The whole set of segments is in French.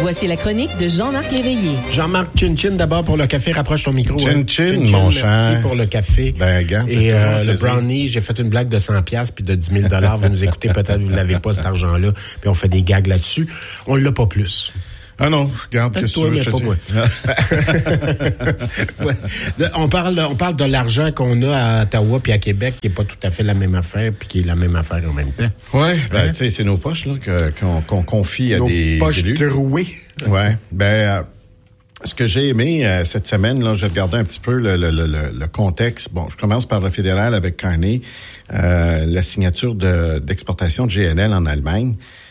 Voici la chronique de Jean-Marc Léveillé. Jean-Marc, chin-chin d'abord pour le café. Rapproche ton micro. Chin-chin, mon cher. Merci pour le café. Ben, regarde, et le brownie, j'ai fait une blague de 100$ puis de 10 000 $. Vous nous écoutez peut-être, vous ne l'avez pas, cet argent-là. Puis on fait des gags là-dessus. On l'a pas plus. Ah non, regarde, qu'est-ce que tu veux, mais pas moi. Ouais. On parle de l'argent qu'on a à Ottawa puis à Québec, qui est pas tout à fait la même affaire, puis qui est la même affaire en même temps. Ouais, ben, tu sais, c'est nos poches, là, qu'on confie à des poches élus. trouées. Ouais, ce que j'ai aimé cette semaine, là, j'ai regardé un petit peu le contexte. Bon, je commence par le fédéral avec Carney, la signature d'exportation de GNL en Allemagne.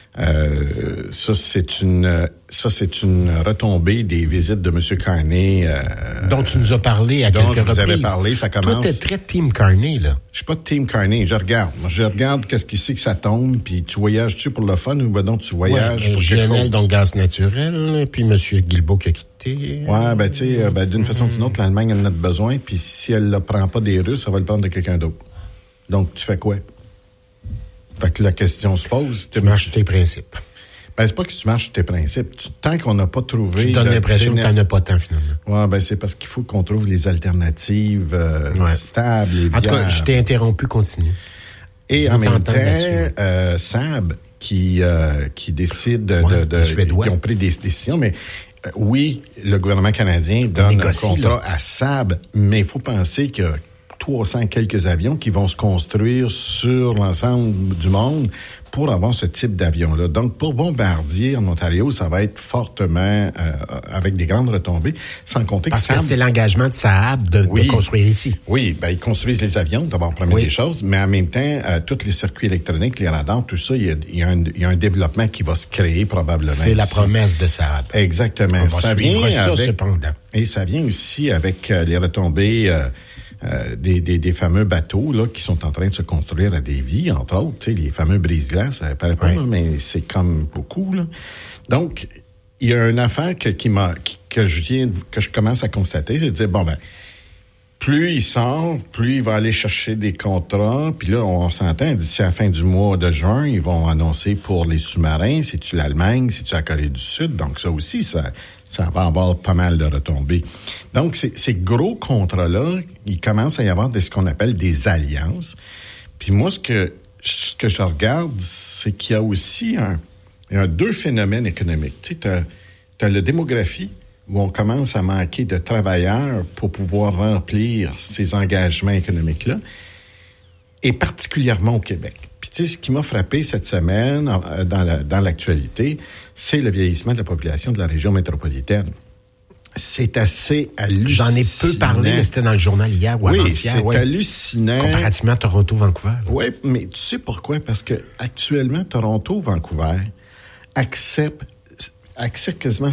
Ça c'est une retombée des visites de M. Carney. Dont tu nous as parlé à quelques reprises. Vous avez parlé, ça commence. Toi, t'es très Team Carney, là. Je suis pas Team Carney, je regarde qu'est-ce qui c'est que ça tombe, puis tu voyages-tu pour le fun ou ben donc tu voyages pour quelque chose? donc gaz naturel, puis M. Guilbeault qui a quitté. Ouais, ben tu sais, d'une façon ou d'une autre, l'Allemagne en a besoin, puis si elle le prend pas des Russes, elle va le prendre de quelqu'un d'autre. Donc, tu fais quoi? Fait que la question se pose. Tu marches sur tes principes. Ben, c'est pas que tu marches sur tes principes. Tant qu'on n'a pas trouvé... Tu donnes l'impression que t'en as pas tant, finalement. Ouais, ben, c'est parce qu'il faut qu'on trouve les alternatives stables et viables. En tout cas, je t'ai interrompu, continue. Et en même temps, Saab, qui décide qui ont pris des décisions, mais oui, le gouvernement canadien donne un contrat à Saab, mais il faut penser que 300 quelques avions qui vont se construire sur l'ensemble du monde pour avoir ce type d'avion-là. Donc, pour Bombardier en Ontario, ça va être fortement avec des grandes retombées, sans compter que c'est l'engagement de Saab de construire ici. Oui, ben ils construisent les avions, d'abord, première des choses, mais en même temps, tous les circuits électroniques, les radars, tout ça, il y a un développement qui va se créer probablement. C'est la promesse de Saab. Exactement. On va suivre ça, cependant. Et ça vient aussi avec les retombées... des fameux bateaux là qui sont en train de se construire à Davie, entre autres, tu sais, les fameux brise-glaces, ça paraît pas, mais c'est comme beaucoup, là. Donc, il y a une affaire que je commence à constater, c'est de dire, bon, ben, plus il sort, plus il va aller chercher des contrats, puis là, on s'entend, d'ici à la fin du mois de juin, ils vont annoncer pour les sous-marins, c'est-tu l'Allemagne, c'est-tu la Corée du Sud, donc ça aussi, ça va avoir pas mal de retombées. Donc, ces gros contrats-là, il commence à y avoir ce qu'on appelle des alliances. Puis moi, ce que je regarde, c'est qu'il y a aussi deux phénomènes économiques. Tu sais, t'as la démographie, où on commence à manquer de travailleurs pour pouvoir remplir ces engagements économiques-là, et particulièrement au Québec. Puis tu sais, ce qui m'a frappé cette semaine dans l'actualité, c'est le vieillissement de la population de la région métropolitaine. C'est assez hallucinant. J'en ai peu parlé, mais c'était dans le journal hier ou avant-hier. C'est hallucinant. Comparativement à Toronto-Vancouver. Oui, mais tu sais pourquoi? Parce que actuellement, Toronto-Vancouver accepte quasiment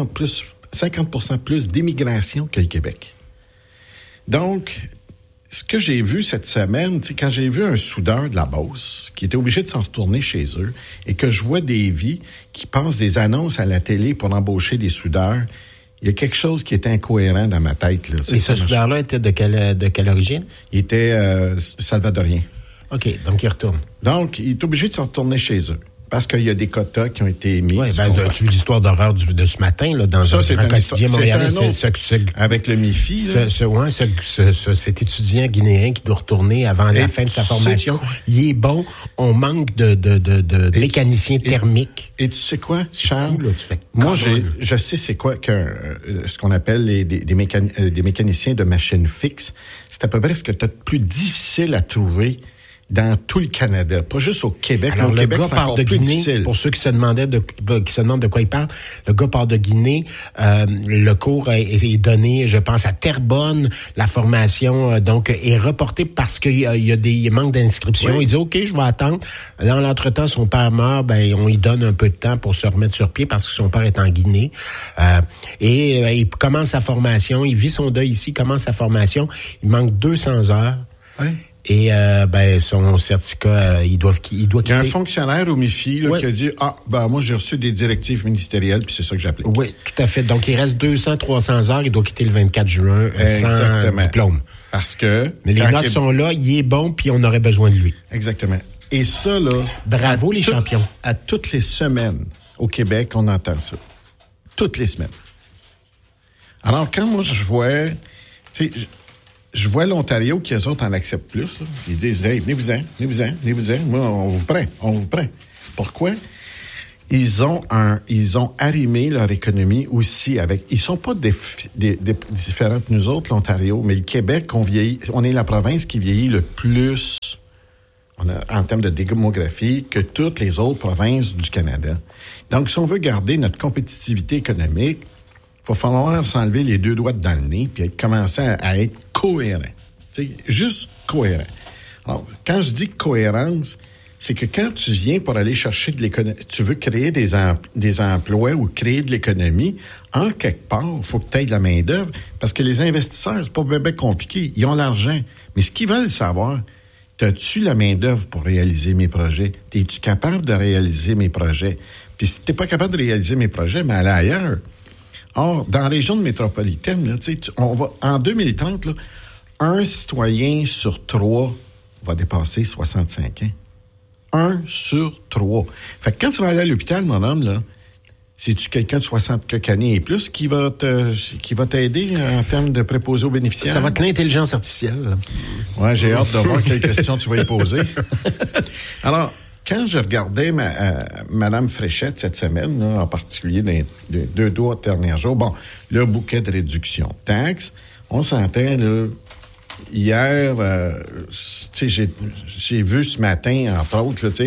50% plus d'immigration que le Québec. Donc, ce que j'ai vu cette semaine, quand j'ai vu un soudeur de la Beauce qui était obligé de s'en retourner chez eux et que je vois des vies qui passent des annonces à la télé pour embaucher des soudeurs, il y a quelque chose qui est incohérent dans ma tête. Là. Et ce soudeur-là était de quelle origine? Il était salvadorien. OK, donc il retourne. Donc, il est obligé de s'en retourner chez eux. Parce qu'il y a des quotas qui ont été émis. Oui, tu vu l'histoire d'horreur de ce matin, là, dans un quotidien montréalais. Avec le MIFI. Cet étudiant guinéen qui doit retourner avant la fin de sa formation. Il est bon. On manque de mécaniciens thermiques. Et tu sais quoi, Charles? Moi, je sais c'est quoi ce qu'on appelle des mécaniciens de machines fixes. C'est à peu près ce que tu as de plus difficile à trouver dans tout le Canada, pas juste au Québec. Alors, au Québec, c'est encore plus difficile. Pour ceux qui se demandent de quoi il parle, le gars part de Guinée. Le cours est donné, je pense, à Terrebonne. La formation donc est reportée parce qu'il y a des manques d'inscription. Oui. Il dit OK, je vais attendre. Dans l'entretemps, son père meurt, on lui donne un peu de temps pour se remettre sur pied parce que son père est en Guinée. Il commence sa formation, il vit son deuil ici, il commence sa formation. Il manque 200 heures. Oui. Et son certificat, il doit quitter. Il y a un fonctionnaire au MIFI qui a dit moi j'ai reçu des directives ministérielles puis c'est ça que j'applique. Oui, tout à fait. Donc il reste 300 heures, il doit quitter le 24 juin sans diplôme. Parce que mais les notes sont là, il est bon puis on aurait besoin de lui. Exactement. Et ça là, bravo les champions. À toutes les semaines au Québec, on entend ça. toutes les semaines. Alors, quand moi, je vois... Je vois l'Ontario qui, eux autres, en acceptent plus. Là. Ils disent, hey, venez-vous-en. Moi, on vous prend. Pourquoi? Ils ont arrimé leur économie aussi avec... Ils sont pas différents de nous autres, l'Ontario, mais le Québec, on est la province qui vieillit le plus en termes de démographie que toutes les autres provinces du Canada. Donc, si on veut garder notre compétitivité économique, il va falloir s'enlever les deux doigts dans le nez puis commencer à être cohérent. T'sais, juste cohérent. Alors, quand je dis cohérence, c'est que quand tu viens pour aller chercher de l'économie, tu veux créer des emplois ou créer de l'économie, en quelque part, il faut que tu aies de la main-d'œuvre parce que les investisseurs, c'est pas bien compliqué. Ils ont l'argent. Mais ce qu'ils veulent savoir, as-tu la main-d'œuvre pour réaliser mes projets? Es-tu capable de réaliser mes projets? Puis si t'es pas capable de réaliser mes projets, mais allez ailleurs. Or, dans la région métropolitaine, là, on va, en 2030, là, 1 citoyen sur 3 va dépasser 65 ans. 1 sur 3. Fait que quand tu vas aller à l'hôpital, mon homme, là, c'est-tu quelqu'un de 60 quelques années et plus qui va t'aider en termes de préposé aux bénéficiaires? Ça va être l'intelligence artificielle. Ouais, j'ai hâte de voir quelles questions tu vas y poser. Alors, quand je regardais Mme Fréchette cette semaine, là, en particulier dans les 2 derniers jours, bon, le bouquet de réduction de taxes, on s'entend, là, hier, tu sais, j'ai vu ce matin, entre autres, là, tu sais,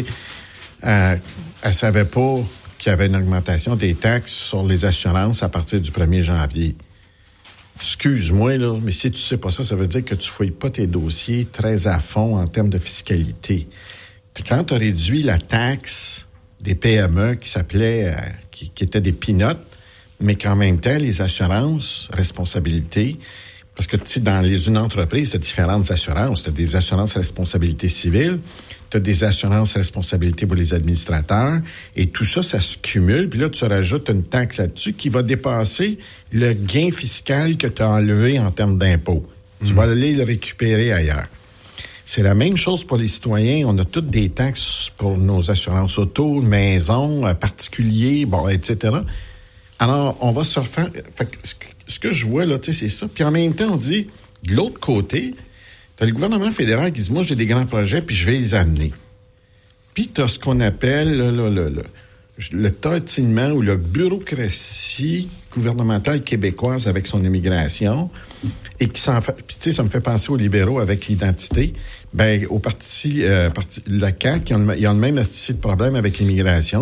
elle savait pas qu'il y avait une augmentation des taxes sur les assurances à partir du 1er janvier. Excuse-moi, là, mais si tu sais pas ça, ça veut dire que tu fouilles pas tes dossiers très à fond en termes de fiscalité. Quand tu as réduit la taxe des PME qui s'appelait, qui étaient des peanuts, mais qu'en même temps, les assurances, responsabilité, parce que, tu sais, dans une entreprise, tu as différentes assurances. Tu as des assurances responsabilité civile, tu as des assurances responsabilité pour les administrateurs, et tout ça, ça se cumule, puis là, tu rajoutes une taxe là-dessus qui va dépasser le gain fiscal que tu as enlevé en termes d'impôts. Tu vas aller le récupérer ailleurs. C'est la même chose pour les citoyens. On a toutes des taxes pour nos assurances auto, maison, particuliers, bon, etc. Alors, on va se refaire... Fait que ce que je vois, là, tu sais, c'est ça. Puis en même temps, on dit, de l'autre côté, t'as le gouvernement fédéral qui dit, moi, j'ai des grands projets, puis je vais les amener. Puis t'as ce qu'on appelle le tortillement ou la bureaucratie gouvernementale québécoise avec son immigration, et qui s'en fait... Puis tu sais, ça me fait penser aux libéraux avec l'identité. Ben, au parti la CAQ, ils ont le même de problème avec l'immigration.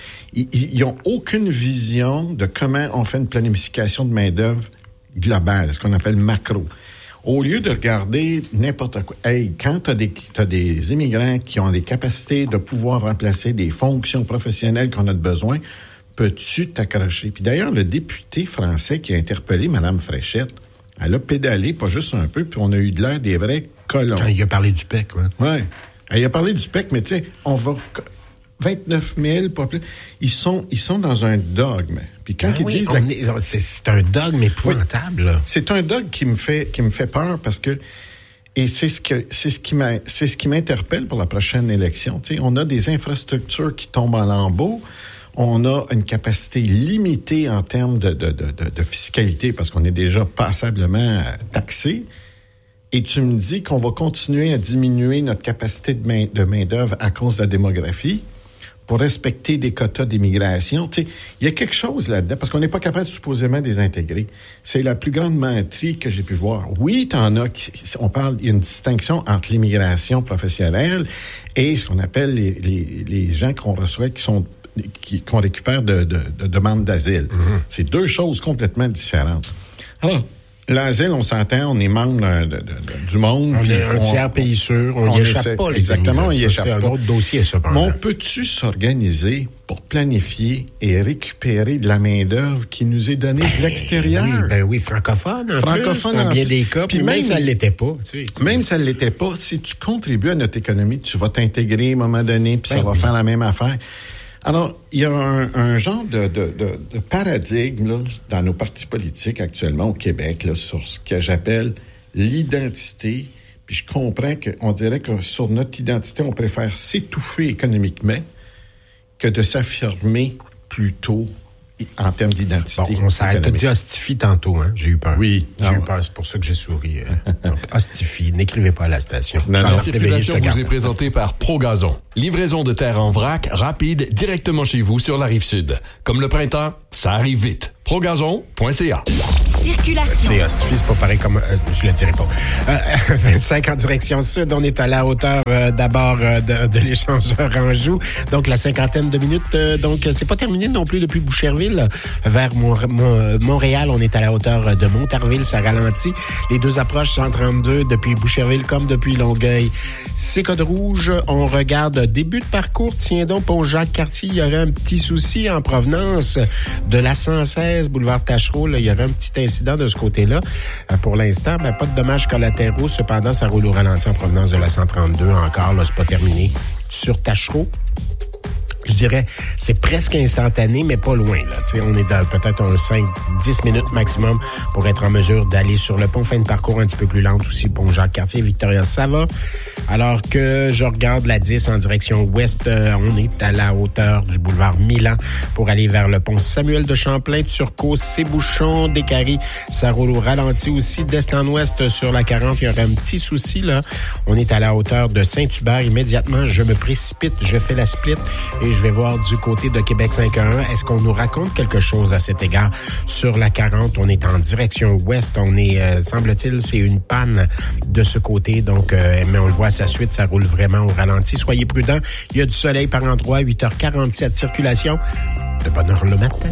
Ils ont aucune vision de comment on fait une planification de main-d'œuvre globale, ce qu'on appelle macro. Au lieu de regarder n'importe quoi, hey, quand t'as des immigrants qui ont des capacités de pouvoir remplacer des fonctions professionnelles qu'on a de besoin, peux-tu t'accrocher? Puis d'ailleurs, le député français qui a interpellé Mme Fréchette, elle a pédalé, pas juste un peu, puis on a eu de l'air des vrais colons. Quand il a parlé du PEC, oui. Oui. Il a parlé du PEC, mais tu sais, on va... 29 000, pas plus. Ils sont dans un dogme. Puis quand ils disent... C'est un dogme épouvantable, là. C'est un dogme qui me fait peur parce que... Et c'est ce qui m'interpelle pour la prochaine élection. Tu sais, on a des infrastructures qui tombent en lambeaux. On a une capacité limitée en termes de fiscalité parce qu'on est déjà passablement taxé. Et tu me dis qu'on va continuer à diminuer notre capacité de main-d'œuvre à cause de la démographie pour respecter des quotas d'immigration. Tu sais, il y a quelque chose là-dedans parce qu'on n'est pas capable supposément de les intégrer. C'est la plus grande menterie que j'ai pu voir. Oui, t'en as il y a une distinction entre l'immigration professionnelle et ce qu'on appelle les gens qu'on reçoit qu'on récupère de demandes d'asile. Mm-hmm. C'est deux choses complètement différentes. Alors, l'asile, on s'entend, on est membre du monde. On est un tiers pays sûr, on n'y échappe pas. Exactement, on n'y échappe pas. C'est un autre dossier, ça. Mais on peut-tu s'organiser pour planifier et récupérer de la main-d'œuvre qui nous est donnée de l'extérieur? Oui, francophone dans bien des cas. Puis même si ça ne l'était pas. Même si ça ne l'était pas, si tu contribues à notre économie, tu vas t'intégrer à un moment donné, puis ça va faire la même affaire. Alors, il y a un genre de paradigme là, dans nos partis politiques actuellement au Québec là, sur ce que j'appelle l'identité. Puis je comprends qu'on dirait que sur notre identité, on préfère s'étouffer économiquement que de s'affirmer plutôt en termes d'identité. Bon, on s'arrête. Tu as dit Hostifie tantôt, hein? J'ai eu peur. Oui. J'ai eu peur, c'est pour ça que j'ai souri. Donc, Hostifie, n'écrivez pas à la station. La circulation vous est présentée par ProGazon. Livraison de terre en vrac, rapide, directement chez vous sur la Rive-Sud. Comme le printemps, ça arrive vite. ProGazon.ca. Circulation. C'est Hostifie, c'est pas pareil comme... je le dirai pas. 25 en direction sud, on est à la hauteur d'abord de l'échangeur Anjou. Donc, la cinquantaine de minutes. Donc, c'est pas terminé non plus depuis Boucherville. Vers Montréal, on est à la hauteur de Montarville, ça ralentit. Les deux approches 132 depuis Boucherville comme depuis Longueuil. C'est code rouge. On regarde début de parcours. Tiens donc, Pont Jacques-Cartier, il y aurait un petit souci en provenance de la 116, boulevard Tachereau. Là, il y aurait un petit incident de ce côté-là. Pour l'instant, pas de dommages collatéraux. Cependant, ça roule au ralenti en provenance de la 132 encore. Là, c'est pas terminé. Sur Tachereau, je dirais, c'est presque instantané, mais pas loin. Là. T'sais, on est dans peut-être un 5-10 minutes maximum pour être en mesure d'aller sur le pont. Fin de parcours un petit peu plus lente aussi, pont Jacques-Cartier, Victoria, ça va. Alors que je regarde la 10 en direction ouest, on est à la hauteur du boulevard Milan pour aller vers le pont Samuel de Champlain, Turcot, Sébouchon, Décarie. Ça roule au ralenti aussi. D'est en ouest sur la 40, il y aurait un petit souci là. On est à la hauteur de Saint-Hubert. Immédiatement, je me précipite, je fais la split et je vais voir du côté de Québec 511. Est-ce qu'on nous raconte quelque chose à cet égard? Sur la 40, on est en direction ouest. On est, semble-t-il, c'est une panne de ce côté. Donc, mais on le voit à sa suite, ça roule vraiment au ralenti. Soyez prudents. Il y a du soleil par endroit. 8h47 circulation. De bonne heure le matin.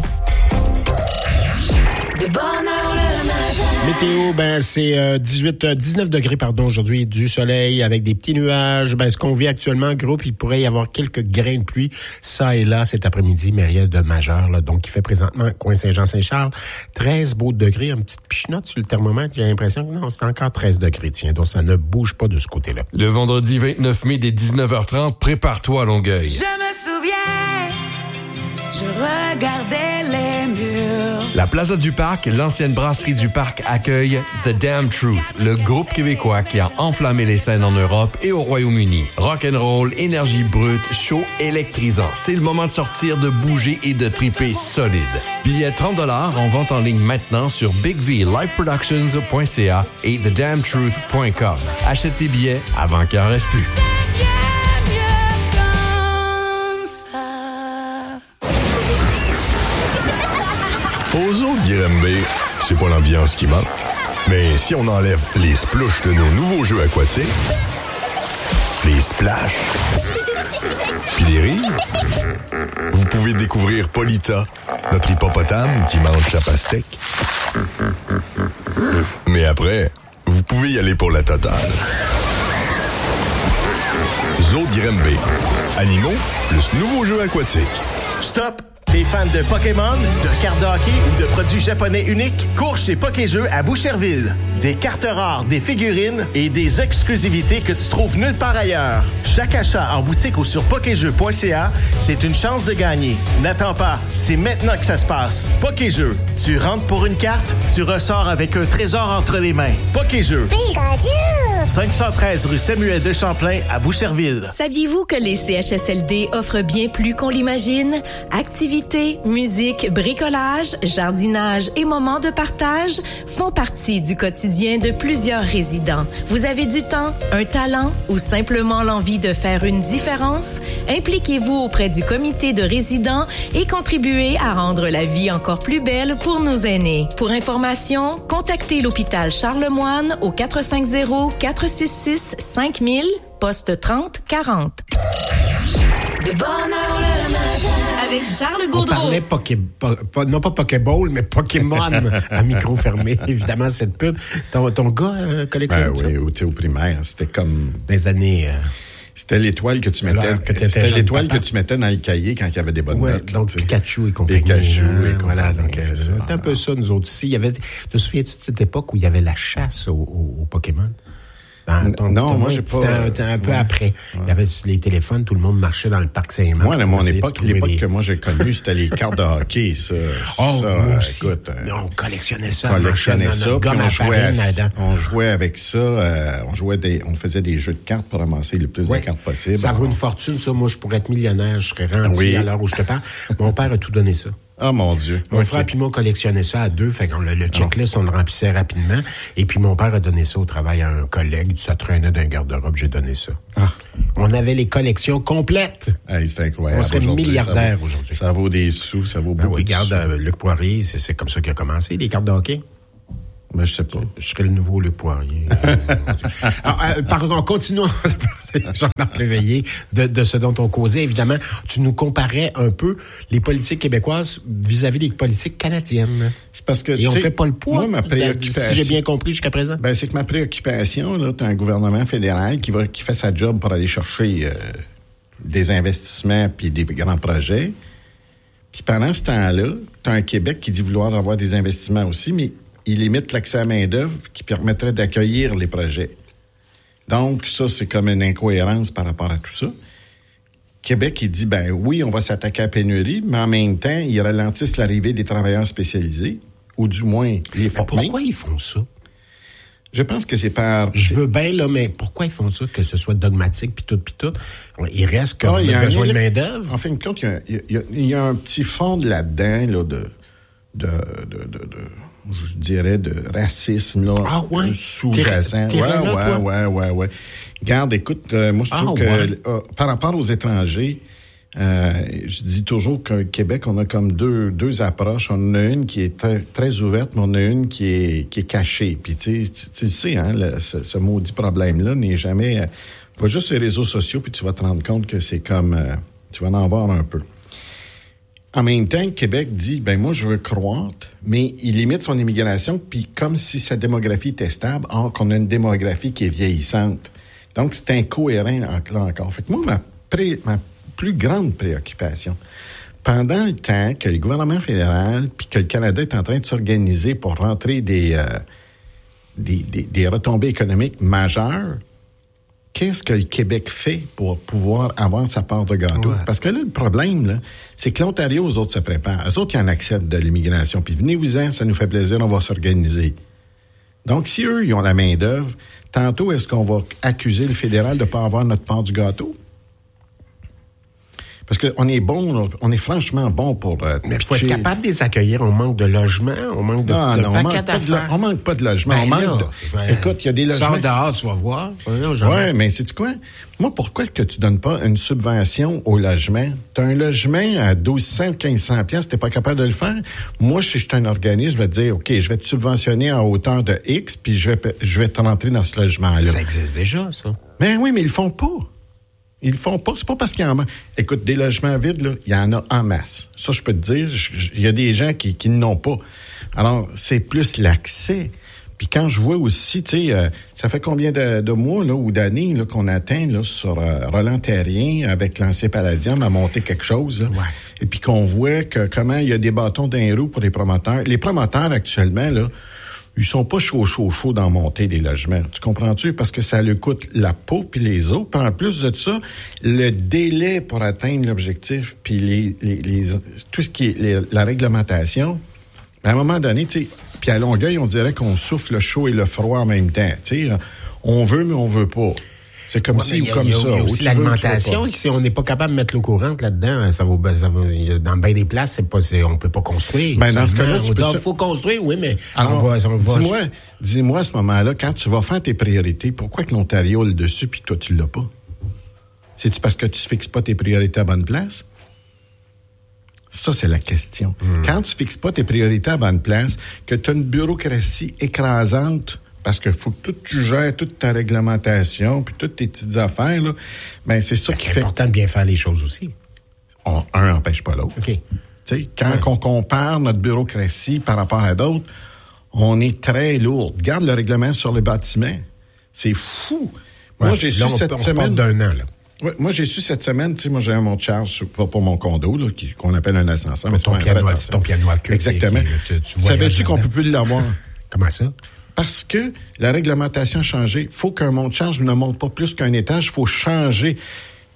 De bonne heure le matin. Météo, c'est 19 degrés, aujourd'hui, du soleil avec des petits nuages. Ce qu'on vit actuellement, groupe, il pourrait y avoir quelques grains de pluie, ça et là, cet après-midi, mais rien de majeur, là. Donc, il fait présentement, coin Saint-Jean-Saint-Charles, 13 beaux degrés, une petite pichenote sur le thermomètre. J'ai l'impression que non, c'est encore 13 degrés, tiens. Donc, ça ne bouge pas de ce côté-là. Le vendredi 29 mai dès 19h30, prépare-toi à Longueuil. Je me souviens, je regardais les murs. La Plaza du Parc, l'ancienne brasserie du Parc, accueille The Damn Truth, le groupe québécois qui a enflammé les scènes en Europe et au Royaume-Uni. Rock'n'roll, énergie brute, show électrisant. C'est le moment de sortir, de bouger et de triper solide. Billets $30 en vente en ligne maintenant sur bigvliveproductions.ca et thedamntruth.com. Achète tes billets avant qu'il en reste plus. Aux zoo de Granby, c'est pas l'ambiance qui manque. Mais si on enlève les splouches de nos nouveaux jeux aquatiques, les splash, puis les rires, vous pouvez découvrir Polita, notre hippopotame qui mange sa pastèque. Mais après, vous pouvez y aller pour la totale. Zoo de Granby. Animaux plus nouveaux jeux aquatiques. Stop! T'es fan de Pokémon, de cartes de hockey ou de produits japonais uniques? Cours chez Pokéjeux à Boucherville. Des cartes rares, des figurines et des exclusivités que tu trouves nulle part ailleurs. Chaque achat en boutique ou sur pokéjeux.ca, c'est une chance de gagner. N'attends pas, c'est maintenant que ça se passe. Pokéjeux, tu rentres pour une carte, tu ressors avec un trésor entre les mains. Pokéjeux. Pikachu! 513 rue Samuel de Champlain à Boucherville. Saviez-vous que les CHSLD offrent bien plus qu'on l'imagine? Activités, musique, bricolage, jardinage et moments de partage font partie du quotidien de plusieurs résidents. Vous avez du temps, un talent ou simplement l'envie de faire une différence? Impliquez-vous auprès du comité de résidents et contribuez à rendre la vie encore plus belle pour nos aînés. Pour information, contactez l'hôpital Charlemagne au 450-466-5000, poste 3040. De bonne heure le matin. Avec Charles On Gaudreau. parlait non pas Pokéball, mais Pokémon à micro fermé. Évidemment, cette pub. Ton gars collectionne ça? Oui, au primaire, c'était comme... Des années... C'était l'étoile que tu mettais. C'était l'étoile que tu mettais dans le cahier quand il y avait des bonnes notes. Donc Pikachu et compagnie. Pikachu et voilà, compagnie, donc c'est ça. c'était un peu ça, nous autres ici. Il y avait, te souviens-tu de cette époque où il y avait la chasse aux Pokémon? Non, moi, j'ai pas... C'était un peu après. Ouais. Il y avait les téléphones, tout le monde marchait dans le parc Saint-Marc. Moi, à mon époque, l'époque que moi j'ai connue, c'était les cartes de hockey, ça. Moi aussi. Écoute, on collectionnait ça. on collectionnait ça, puis on jouait avec avec ça. On faisait des jeux de cartes pour ramasser le plus de cartes possible. Ça vaut une fortune, ça. Moi, je pourrais être millionnaire. Je serais rendu à l'heure où je te parle. Mon père a tout donné ça. Ah, mon Dieu. Mon frère puis moi, on collectionnait ça à deux. Fait que le checklist, on le remplissait rapidement. Et puis, mon père a donné ça au travail à un collègue. Ça traînait d'un garde-robe. J'ai donné ça. Ah. On avait les collections complètes. Hey, c'est incroyable. On serait milliardaire aujourd'hui. Ça vaut des sous, ça vaut beaucoup de sous. Regarde, Luc Poirier, c'est comme ça qu'il a commencé, les cartes de hockey. Ben, je sais pas. Je serais le nouveau Luc Poirier. Continuons, Jean-Marc Léveillé, de ce dont on causait. Évidemment, tu nous comparais un peu les politiques québécoises vis-à-vis des politiques canadiennes. C'est parce que, et on fait pas le poids. Moi, ma préoccupation, si j'ai bien compris jusqu'à présent. Ben, c'est que ma préoccupation, là, t'as un gouvernement fédéral qui fait sa job pour aller chercher des investissements puis des grands projets. Puis pendant ce temps-là, t'as un Québec qui dit vouloir avoir des investissements aussi, mais il limite l'accès à main-d'œuvre qui permettrait d'accueillir les projets. Donc, ça, c'est comme une incohérence par rapport à tout ça. Québec, il dit, ben oui, on va s'attaquer à la pénurie, mais en même temps, ils ralentissent l'arrivée des travailleurs spécialisés, ou du moins les former. Pourquoi ils font ça? Je pense que c'est par... Je veux bien, là, mais pourquoi ils font ça, que ce soit dogmatique, puis tout? Il reste qu'on a besoin de main-d'œuvre. En fin de compte, il y a un petit fond là-dedans, là, je dirais, de racisme, là, sous-jacent. Ouais. Regarde, écoute, moi, je trouve que par rapport aux étrangers, je dis toujours qu'au Québec, on a comme deux approches. On en a une qui est très, très ouverte, mais on en a une qui est cachée. Puis, tu le sais, hein, ce maudit problème-là n'est jamais... va juste sur les réseaux sociaux, puis tu vas te rendre compte que c'est comme... tu vas en avoir un peu. En même temps, Québec dit, ben moi, je veux croître, mais il limite son immigration, puis comme si sa démographie était stable, or qu'on a une démographie qui est vieillissante. Donc, c'est incohérent là encore. Fait que moi, ma plus grande préoccupation, pendant le temps que le gouvernement fédéral puis que le Canada est en train de s'organiser pour rentrer des retombées économiques majeures, qu'est-ce que le Québec fait pour pouvoir avoir sa part de gâteau? Ouais. Parce que là, le problème, là, c'est que l'Ontario, eux autres se préparent. Eux autres, ils en acceptent de l'immigration. Puis venez-vous-en, ça nous fait plaisir, on va s'organiser. Donc, si eux, ils ont la main-d'œuvre, tantôt, est-ce qu'on va accuser le fédéral de ne pas avoir notre part du gâteau? Parce qu'on est bon, là, on est franchement bon pour... mais il faut être capable de les accueillir. On manque de logement, on manque de paquet d'affaires. On manque pas de logement. Écoute, il y a des logements... Sors dehors, tu vas voir. Oui, mais sais-tu quoi? Moi, pourquoi que tu donnes pas une subvention au logement? Tu as un logement à 1200, 1500 $, t'es pas capable de le faire? Moi, si je suis un organisme, je vais te dire, OK, je vais te subventionner à hauteur de X, puis je vais te rentrer dans ce logement-là. Ça existe déjà, ça. Ben oui, mais ils le font pas. Ils le font pas. C'est pas parce qu'il y en a. Écoute, des logements vides, là, il y en a en masse. Ça, je peux te dire, il y a des gens qui n'ont pas. Alors, c'est plus l'accès. Puis quand je vois aussi, tu sais, ça fait combien de mois là, ou d'années là, qu'on atteint là, sur Roland Terrien avec l'ancien Palladium à monter quelque chose. Là, et puis qu'on voit que comment il y a des bâtons d'un roue pour les promoteurs. Les promoteurs, actuellement, là, ils sont pas chauds d'en monter des logements. Tu comprends-tu? Parce que ça leur coûte la peau puis les os. Puis en plus de ça, le délai pour atteindre l'objectif puis tout ce qui est la réglementation, à un moment donné, tu sais, puis à Longueuil, on dirait qu'on souffle le chaud et le froid en même temps. Tu sais, on veut, mais on veut pas. C'est comme ci ou comme ça. Il y a aussi l'alimentation. Si on n'est pas capable de mettre l'eau courante là-dedans, ça va dans bien des places, on peut pas construire. Ben, dans ce cas-là, il faut construire, oui, mais alors, on va... Dis-moi à ce moment-là, quand tu vas faire tes priorités, pourquoi que l'Ontario a le dessus puis que toi, tu l'as pas? C'est-tu parce que tu fixes pas tes priorités à bonne place? Ça, c'est la question. Quand tu fixes pas tes priorités à bonne place, que tu as une bureaucratie écrasante, parce qu'il faut que tu gères toute ta réglementation, puis toutes tes petites affaires, là, ben c'est ça qui fait... C'est important de bien faire les choses aussi. Un n'empêche pas l'autre. OK. Tu sais, quand on compare notre bureaucratie par rapport à d'autres, on est très lourd. Regarde le règlement sur les bâtiments. C'est fou. Moi, j'ai su cette semaine... d'un an, là. Ouais, moi, j'ai su cette semaine, tu sais, moi, j'ai un monte charge pour mon condo, là, qu'on appelle un ascenseur. Mais c'est ton piano à queue. Exactement. Savais-tu qu'on peut plus l'avoir? Comment ça? Parce que la réglementation a changé. Il faut qu'un monte-charge ne monte pas plus qu'un étage. Il faut changer.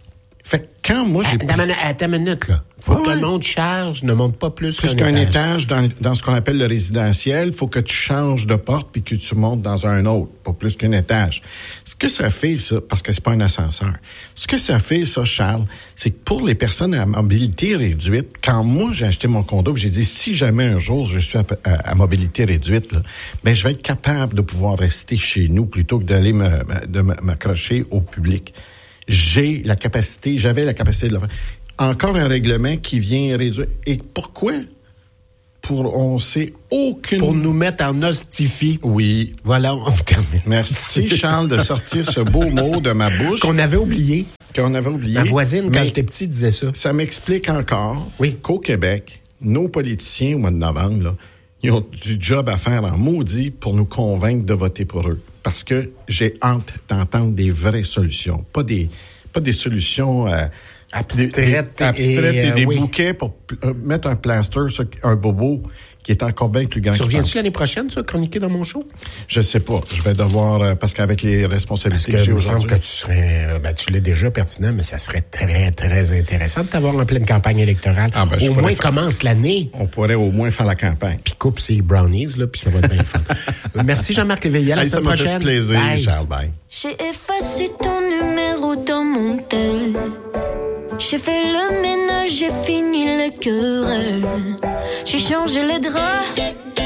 Fait que quand moi, j'ai... Attends une minute, là. Faut que le monde charge, ne monte pas plus qu'un étage dans ce qu'on appelle le résidentiel. Faut que tu changes de porte puis que tu montes dans un autre, pas plus qu'un étage. Ce que ça fait, ça, parce que c'est pas un ascenseur, ce que ça fait, ça, Charles, c'est que pour les personnes à mobilité réduite, quand moi, j'ai acheté mon condo, j'ai dit, si jamais un jour je suis à mobilité réduite, là, ben, je vais être capable de pouvoir rester chez nous plutôt que d'aller m'accrocher au public. J'avais la capacité de le faire. Encore un règlement qui vient réduire. Et pourquoi? On sait aucune... Pour nous mettre en hostifie. Oui. Voilà, on termine. Merci, Charles, de sortir ce beau mot de ma bouche. Qu'on avait oublié. Ma voisine, quand j'étais petit, disait ça. Ça m'explique encore qu'au Québec, nos politiciens, au mois de novembre, là, ils ont du job à faire en maudit pour nous convaincre de voter pour eux. Parce que j'ai hâte d'entendre des vraies solutions. Pas des solutions... abstraites et des bouquets pour mettre un plaster sur un bobo qui est encore bien plus grand. Tu reviens-tu l'année prochaine, ça, chroniquer dans mon show? Je sais pas. Je vais devoir, parce qu'avec les responsabilités que j'ai aujourd'hui... aujourd'hui... que tu serais, tu l'es déjà pertinent, mais ça serait très, très intéressant de t'avoir en pleine campagne électorale. Au moins, commence l'année. On pourrait au moins faire la campagne. Puis coupe ses brownies, là, puis ça va être bien fun. Merci Jean-Marc Léveillé. À la semaine prochaine. Ça m'a fait plaisir, bye. Charles. Bye. J'ai effacé ton numéro dans mon tel. J'ai fait le ménage, j'ai fini les querelles. J'ai changé les draps.